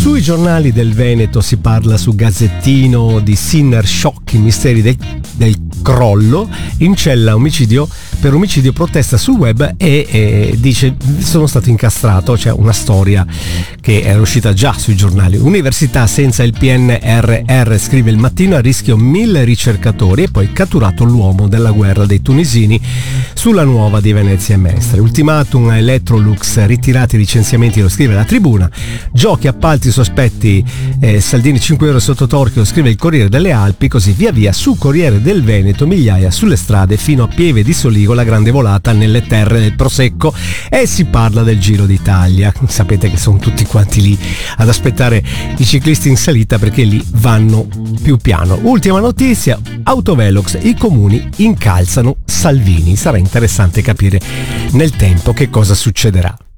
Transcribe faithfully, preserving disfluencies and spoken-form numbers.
Sui giornali del Veneto si parla su Gazzettino di Sinner shock, i misteri del, del crollo, in cella omicidio per omicidio, protesta sul web e, e dice sono stato incastrato. C'è una storia che era uscita già sui giornali. Università senza il P N R R, scrive Il Mattino, a rischio mille ricercatori, e poi catturato l'uomo della guerra dei tunisini sulla Nuova di Venezia e Mestre. Ultimatum a Electrolux, ritirati i licenziamenti, lo scrive La Tribuna. Giochi, appalti, sospetti, eh, Salvini cinque euro sotto torchio, scrive il Corriere delle Alpi. Così via via su Corriere del Veneto, migliaia sulle strade fino a Pieve di Soligo, la grande volata nelle terre del Prosecco, e si parla del Giro d'Italia. Sapete che sono tutti quanti lì ad aspettare i ciclisti in salita perché lì vanno più piano. Ultima notizia, Autovelox, i comuni incalzano Salvini. Sarà interessante capire nel tempo che cosa succederà.